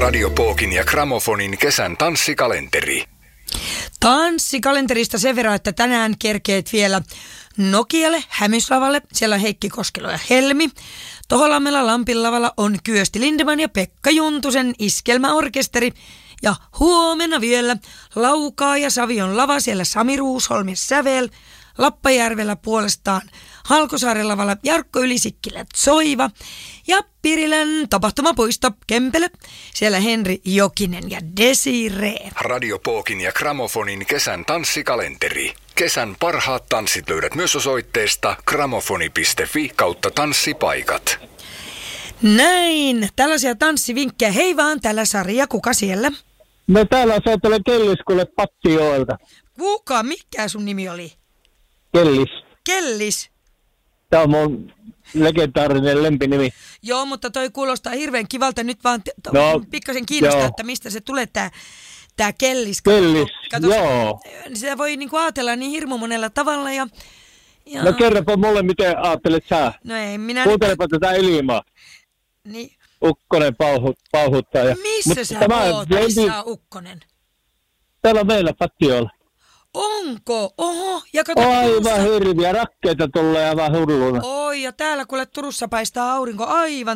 Radio Pookin ja Gramofonin kesän tanssikalenteri. Tanssikalenterista sen verran, että tänään kerkeet vielä Nokialle, Hämyslavalle. Siellä on Heikki Koskelo ja Helmi. Toholammella Lampinlavalla on Kyösti Lindeman ja Pekka Juntusen iskelmäorkesteri. Ja huomenna vielä Laukaa ja Savion lava, siellä Sami Ruusholm ja Sävel. Lappajärvellä puolestaan Halkosaaren lavalla Jarkko Ylisikkilä Soiva ja Pirilän tapahtumapuisto Kempele, siellä Henri Jokinen ja Desiree. Radio Pookin ja Gramofonin kesän tanssikalenteri. Kesän parhaat tanssit löydät myös osoitteesta gramofoni.fi/tanssipaikat. Näin, tällaisia tanssivinkkejä. Hei vaan, täällä Sari, kuka siellä? No täällä soittelee Kellis kuule Pattijoelta. Kuka? Mikä sun nimi oli? Kellis. Kellis? Tämä on mun legendaarinen lempinimi. Joo, mutta toi kuulostaa hirveän kivalta. Nyt vaan pikkasen kiinnostaa, joo. Että mistä se tulee tää Kellis. Kellis, Kato, joo. Sitä voi niinku ajatella niin hirmu monella tavalla ja... No kerropa mulle, miten ajattelet sä. No ei, minä... Kuuntelepa tätä ilmaa. Niin. Ukkonen pauhuttaa. Missä sä oot? Missä on Ukkonen? Täällä meillä Pattijoella. Onko? Oho, ja kato Aivan hirviä, rakkeita tulee aivan hulluna. Oi, ja täällä kuule Turussa paistaa aurinko aivan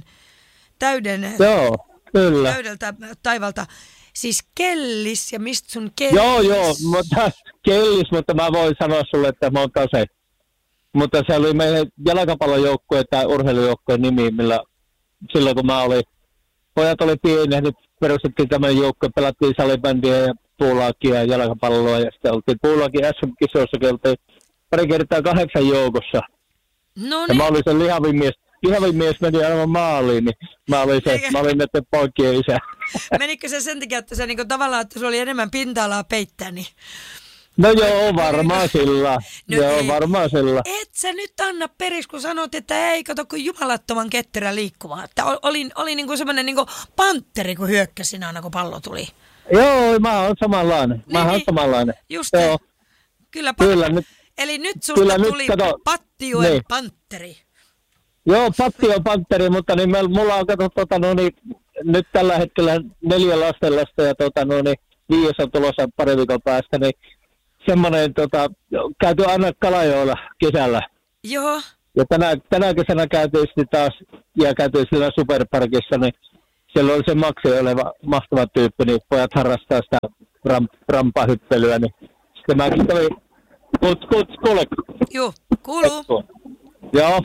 täyden Joo, kyllä. täydeltä taivalta. Siis Kellis, ja mistä sun Kellis? Joo, mutta Kellis, mutta mä voin sanoa sulle, että mä oon Tase. Mutta se oli meidän jalkapallojoukkueen tai urheilujoukkueen nimi, millä silloin kun pojat oli pieniä, niin perustettiin tämän joukkueen, pelattiin salibändiä ja puulaakia ja jalkapalloa, ja sitten oltiin puulaakin SM-kisoissakin, oltiin pari kertaa 8 joukossa. No ja niin. mä olin se lihavin mies meni aivan maaliin, niin mä olin näiden poikien isä. Menikö se sen takia, että se niinku tavallaan, että sulla oli enemmän pinta-alaa peittää, niin... No joo, varmaan sillä. No joo, ei. varmaan sillä. Et sä nyt anna peris, kun sanot, että ei kato kuin jumalattoman ketterä liikkuva. Että oli niinku semmoinen niinku pantteri, kun hyökkäsin aina, kun pallo tuli. Joo, mä oon samanlainen. Just joo. Kyllä nyt, eli nyt susta tuli Pattijoen niin. pantteri. Joo, Pattijoen pantteri, mutta niin mulla on nyt tällä hetkellä 4 lastenlasta ja 5 on tulossa pari viikon päästä, niin semmoinen käyty aina Kalajoella kesällä. Joo. Ja tänä kesänä käytiin taas ja käytiin siellä Superparkissa, niin siellä oli se Maxi oleva mahtava tyyppi, niin pojat harrastaa sitä rampahyppelyä, niin sitten mäkin kävin, kuule. Joo, kuuluu. Joo,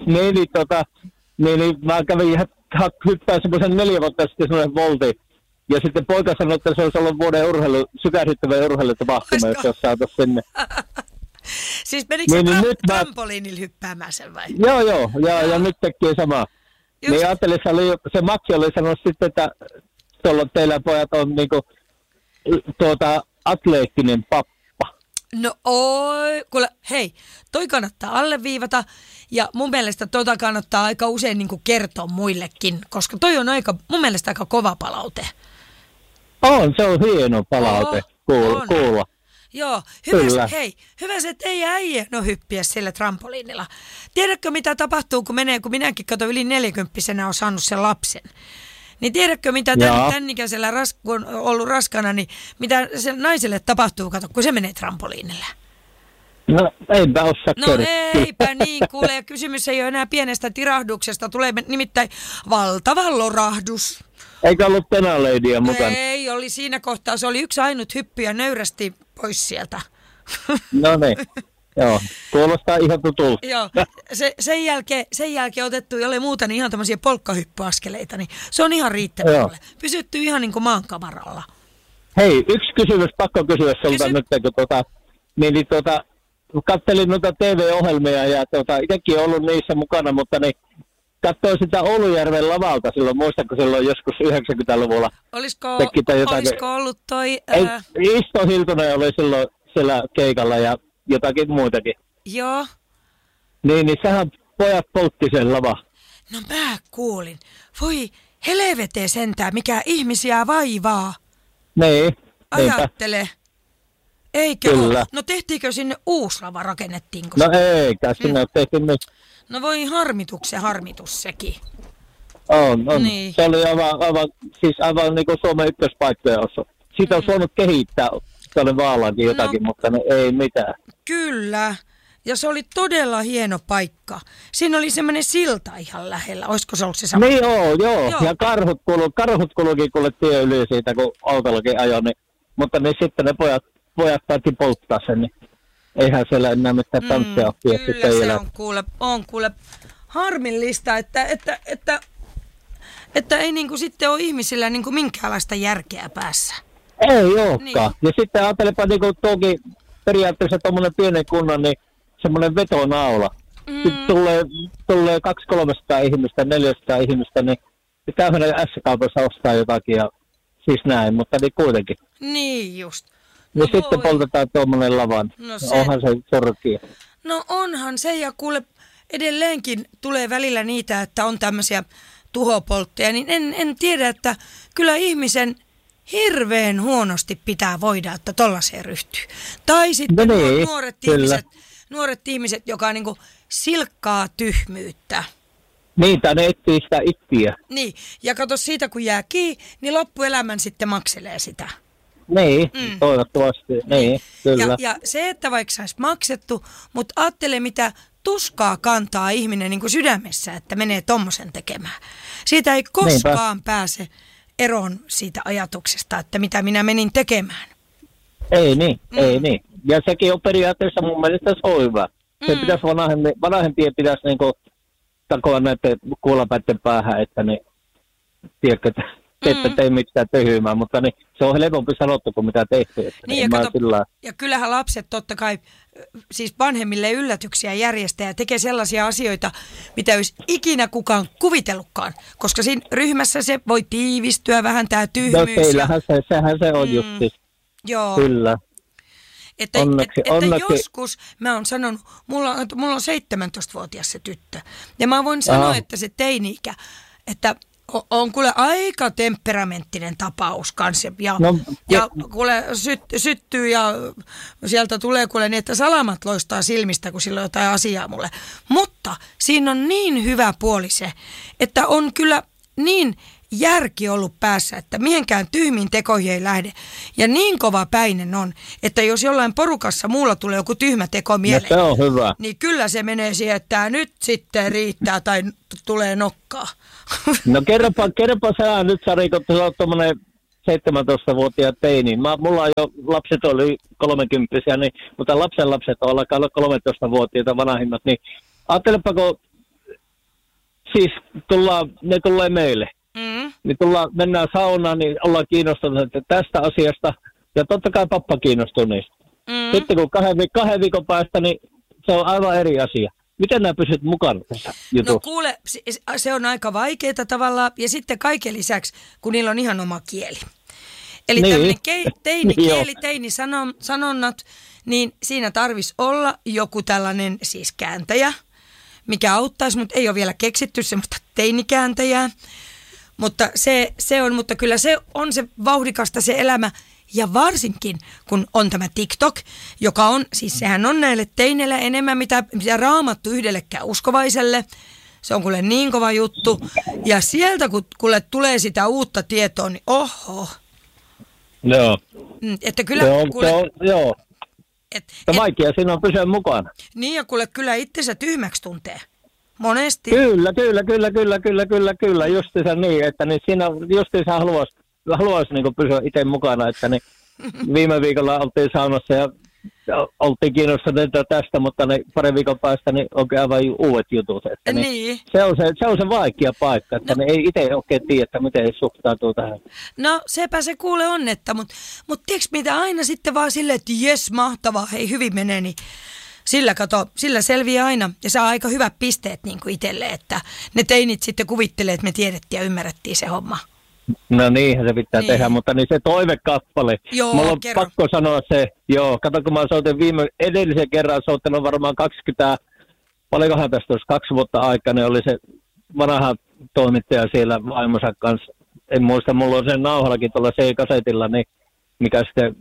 niin mä kävin hyppää semmoisen 4 vuotta sitten semmoinen voltin. Ja sitten poika sanoi, että se olisi ollut vuoden sykähdyttävä urheilutapahtuma, jos olisi saatu sinne. Siis menikö se trampoliinilla hyppäämään sen vai? Joo, ja nyt tekee samaa. Niin ajattelin, se Maxi oli sanonut sitten, että teillä pojat on niinku atleettinen pappa. No oi, kuule, hei, toi kannattaa alleviivata ja mun mielestä kannattaa aika usein niinku kertoa muillekin, koska toi on mun mielestä aika kova palaute. Se on hieno palaute kuulla. Joo, hyvä se, että ei äijä hyppiä sillä trampoliinilla. Tiedätkö mitä tapahtuu, kun minäkin kato yli 40-vuotiaana on saanut sen lapsen. Niin tiedätkö mitä tämän ikäisellä, kun on ollut raskana, niin mitä se naiselle tapahtuu, kato, kun se menee trampoliinilla? No eipä osaa kertoa. Eipä niin, kuule, ja kysymys ei ole enää pienestä tirahduksesta, tulee nimittäin valtava lorahdus. Eikä ollut tenalleidiä mukana? Ei, oli siinä kohtaa, se oli yksi ainut hyppy ja nöyrästi pois sieltä. No niin, joo, kuulostaa ihan tutulta. Joo, sen jälkeen otettu jolle muuta niin ihan tämmöisiä polkkahyppyaskeleita, niin se on ihan riittävä mulle. Pysytty ihan niin kuin maankamaralla. Hei, yksi kysymys, pakko kysyä sulta nyt, kun katselin noita TV-ohjelmia ja itsekin ollut niissä mukana, mutta niin katsoin sitä Oulujärven lavalta silloin, muistatko silloin joskus 90-luvulla? Olisiko ollut toi... Isto Hiltunen oli silloin siellä keikalla ja jotakin muitakin. Joo. Niin sehän pojat poltti sen lava. No mä kuulin. Voi helvetee sentään, mikä ihmisiä vaivaa. Niin. Ajattele. Eikö Kyllä. ole? No tehtiinkö sinne uusi lava, rakennettiinko? No eikä, sinne tehtiin nyt. No voi harmitus sekin. On. Niin. Se oli aivan niin kuin Suomen ykköspaikkoja osa. Siitä on voinut kehittää tuonne Vaalaankin jotakin, mutta ei mitään. Kyllä. Ja se oli todella hieno paikka. Siinä oli semmoinen silta ihan lähellä. Olisiko se ollut se sama? Niin joo. Ja karhut kulukin kuule tie yli siitä, kun autollakin ajoi. Niin, mutta niin sitten ne pojat päätti polttaa sen, niin eihän siellä enää mitään tanssia ole. Kyllä se on kuule harmillista, että ei niinku sitten ole ihmisillä niinku minkäänlaista järkeä päässä. Ei olekaan. Niin. Ja sitten ajattelepa niinku tuokin periaatteessa tuommoinen pienen kunnan, niin semmoinen vetonaula. Sitten tulee 200-300 ihmistä, 400 ihmistä, niin pitää mennä S-kaupassa ostaa jotakin ja siis näin, mutta niin kuitenkin. Niin just. Ja sitten poltetaan tuommoinen lavan. Onhan se sorkia. No onhan se, ja kuule edelleenkin tulee välillä niitä, että on tämmöisiä tuhopoltteja, niin en tiedä, että kyllä ihmisen hirveän huonosti pitää voida, että tollaiseen ryhtyy. Tai sitten nuoret ihmiset, joka niinku silkkaa tyhmyyttä. Niitä ne etsii sitä ittiä. Niin, ja kato siitä kun jää kiinni, niin loppuelämän sitten makselee sitä. Niin, toivottavasti. Niin, kyllä. Ja se, että vaikka saisi maksettu, mutta ajattele mitä tuskaa kantaa ihminen niin kuin sydämessä, että menee tommosen tekemään. Siitä ei koskaan pääse eroon siitä ajatuksesta, että mitä minä menin tekemään. Ei niin. Ja sekin on periaatteessa mun mielestä se on hyvä. Se pitäisi vanhempien pitäisi niinku takoa näiden kuulapäitten päähän, että ne, tiedätkö, että tee mitään töhymään, mutta niin, se on helpompi sanottu kuin mitä tehty. Niin, ja kyllähän lapset totta kai siis vanhemmille yllätyksiä järjestää ja tekee sellaisia asioita, mitä ei olisi ikinä kukaan kuvitellutkaan, koska siinä ryhmässä se voi tiivistyä vähän tämä tyhmyys. No sehän se on justi. Joo. Kyllä. Että joskus, mä oon sanonut, mulla on 17-vuotias se tyttö, ja mä voin sanoa, että se teini-ikä, että on kuule aika temperamenttinen tapaus kanssa, ja kuule syttyy ja sieltä tulee kuule niin, että salamat loistaa silmistä, kun sillä on jotain asiaa mulle. Mutta siinä on niin hyvä puoli se, että on kyllä niin järki ollut päässä, että mihinkään tyhmiin tekoihin ei lähde. Ja niin kova päinen on, että jos jollain porukassa muulla tulee joku tyhmä teko mieleen, se on hyvä. Niin kyllä se menee siihen, että nyt sitten riittää tai tulee nokkaa. No kerropa sä nyt, Sari, kun sä oot tommonen 17-vuotiaat teini. Mulla on jo lapset oli 30, niin, mutta lapsenlapset on alkaa olla 13-vuotiaita vanhimmat, niin ajattelepa, kun siis ne tulee meille. Niin mennään saunaan, niin ollaan kiinnostuneita tästä asiasta. Ja totta kai pappa kiinnostuu niistä. Sitten kun kahden viikon päästä, niin se on aivan eri asia. Miten nämä pysyt mukana tässä jutussa? No kuule, se on aika vaikeaa tavallaan. Ja sitten kaiken lisäksi, kun niillä on ihan oma kieli. Eli tämmöinen teinikieli, teinisanonnat, niin siinä tarvisi olla joku tällainen siis kääntäjä, mikä auttaisi, mutta ei ole vielä keksitty semmoista teinikääntäjää. Mutta mutta kyllä se on se vauhdikasta se elämä, ja varsinkin kun on tämä TikTok, joka on, siis sehän on näille teineille enemmän mitä raamattu yhdellekään uskovaiselle. Se on kuule niin kova juttu, ja sieltä kun kuule tulee sitä uutta tietoa, niin oho. Joo. Että kyllä joo. Vaikea siinä on pysyä mukana. Niin, ja kuule kyllä itsensä tyhmäksi tuntee. Monesti. Kyllä, justiinsa niin, että niin siinä justiinsa haluaisi niin kuin pysyä itse mukana, että niin viime viikolla oltiin saunassa ja oltiin kiinnostuneita tästä, mutta niin pari viikon päästä niin oikein aivan uudet jutut, että niin. Se on se vaikea paikka, että niin ei itse oikein tiedä, että miten suhtautuu tähän. No sepä se kuule on, että mutta tiedätkö mitä aina sitten vaan silleen, että jes mahtavaa, hei hyvin menee, niin sillä selviää aina ja saa aika hyvät pisteet niin kuin itselle, että ne teinit sitten kuvittelee, että me tiedettiin ja ymmärrettiin se homma. No niinhän se pitää tehdä, mutta niin se toivekappale. Joo, mulla on pakko sanoa se, kato kun mä soitin edellisen kerran soittanut varmaan paljonkohan tästä olisi 2 vuotta aikana, oli se vanha toimittaja siellä vaimonsa kanssa. En muista, mulla on sen nauhallakin tuolla C-kasetilla, niin, mikä sitten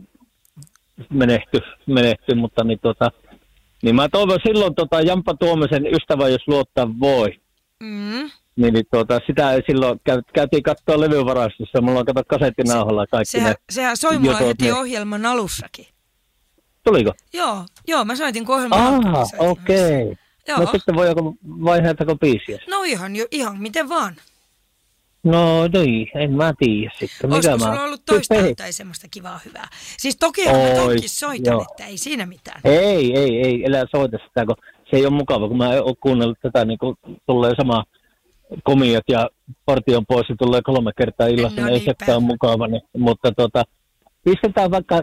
menehtyi, mutta niin mä toivon silloin Jamppa Tuomisen Ystävä, jos luottaa voi. sitä ei silloin, käytiin katsoa levyvarastossa, mulla on kasettinauhalla kaikki sehän soi mulla heti ohjelman alussakin. Tuliko? Joo, mä soitin ohjelman okei. No sitten vaihdetaanko biisiä? No ihan miten vaan. No niin, en mä tiedä sitten. Olisiko sulla ollut toista tai semmoista kivaa hyvää? Siis tokihan mä tonkin soitan, että ei siinä mitään. Ei, elää soita sitä, kun se ei ole mukava, kun mä en ole kuunnellut tätä, niin kun tulee sama komiot ja partion pois ja tulee 3 kertaa illassa, niin ei sekään ole mukava. Niin, mutta pistetään vaikka,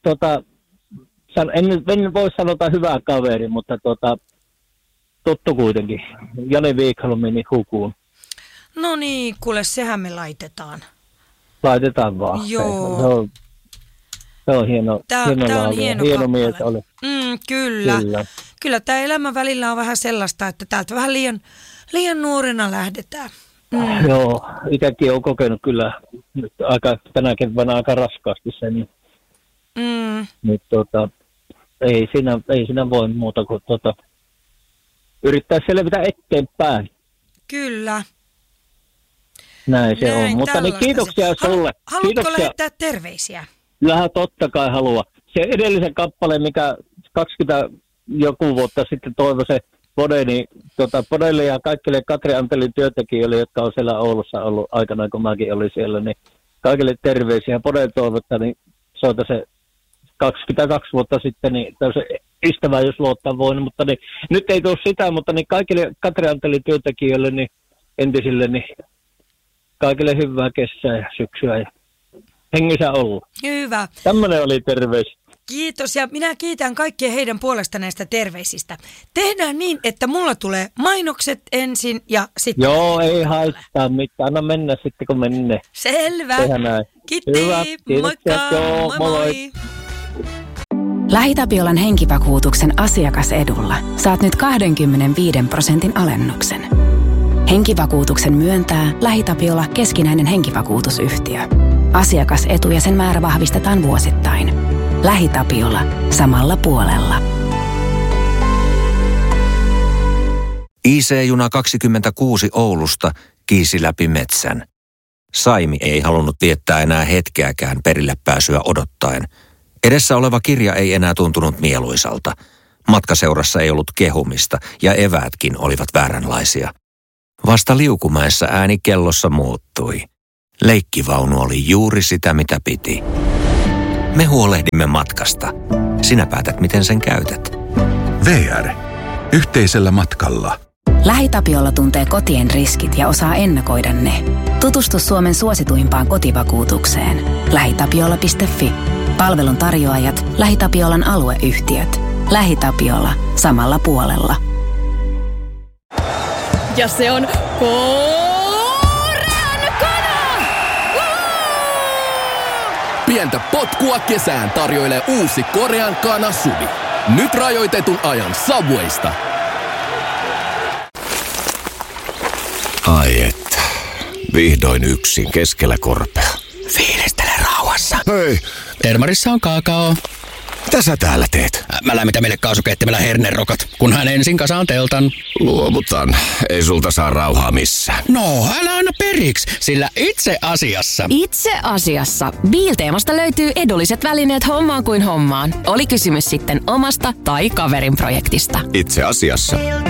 en voi sanota hyvää kaveri, mutta tuttu kuitenkin. Jani Viikholm meni hukuun. No niin, kuule, sehän me laitetaan. Laitetaan vaan. Joo. Se on hieno. Tää on hieno mies oli. Kyllä tämä elämä välillä on vähän sellaista, että täältä vähän liian nuorena lähdetään. Joo, itsekin olen kokenut kyllä nyt tänä keväänä aika raskaasti sen. Nyt ei siinä voi muuta kuin yrittää selvitä eteenpäin. Kyllä. Näin se on, mutta niin kiitoksia sulle. Haluatko lähettää terveisiä? Kyllähän totta kai halua. Se edellisen kappaleen, mikä 20 joku vuotta sitten toivoi se Pode, niin Podelle ja kaikille Katri Antelin työntekijöille, jotka on siellä Oulussa ollut aikana, kun mäkin olin siellä, niin kaikille terveisiä. Pode toivottaa, niin soita se 22 vuotta sitten, niin se ystävä, jos luottaa voi, mutta niin, nyt ei tule sitä, mutta niin kaikille Katri Antelin työntekijöille, niin entisille, niin kaikille hyvää kesää ja syksyä ja hengissä olla. Hyvä. Tämmöinen oli terveys. Kiitos ja minä kiitän kaikkien heidän puolesta näistä terveisistä. Tehdään niin, että mulla tulee mainokset ensin ja sitten... Joo, ei haittaa mitään. Anna mennä sitten kun mennään. Selvä. Kiitti. Hyvä. Moikka. Joo, moi. LähiTapiolan henkivakuutuksen asiakasedulla saat nyt 25% alennuksen. Henkivakuutuksen myöntää LähiTapiola keskinäinen henkivakuutusyhtiö. Asiakasetu ja sen määrä vahvistetaan vuosittain. LähiTapiola. Samalla puolella. IC-juna 26 Oulusta kiisi läpi metsän. Saimi ei halunnut viettää enää hetkeäkään perille pääsyä odottaen. Edessä oleva kirja ei enää tuntunut mieluisalta. Matkaseurassa ei ollut kehumista ja eväätkin olivat vääränlaisia. Vasta Liukumäessä ääni kellossa muuttui. Leikkivaunu oli juuri sitä, mitä piti. Me huolehdimme matkasta. Sinä päätät, miten sen käytät. VR. Yhteisellä matkalla. LähiTapiola tuntee kotien riskit ja osaa ennakoida ne. Tutustu Suomen suosituimpaan kotivakuutukseen. LähiTapiola.fi. Palvelun tarjoajat, LähiTapiolan alueyhtiöt. LähiTapiola. Samalla puolella. Ja se on Korean. Pientä potkua kesään tarjoilee uusi Korean kana Subi. Nyt rajoitetun ajan Subwaysta. Ai että. Vihdoin yksin keskellä korpea. Fiilistele rauhassa. Hei. Termarissa on kakao. Mitä sä täällä teet? Mä lämmitän meille kaasukeittimellä hernerokat, kunhan ensin kasaan teltan. Luovutan. Ei sulta saa rauhaa missään. No, älä anna periksi, sillä itse asiassa Biilteemasta löytyy edulliset välineet hommaan kuin hommaan. Oli kysymys sitten omasta tai kaverin projektista. Itse asiassa.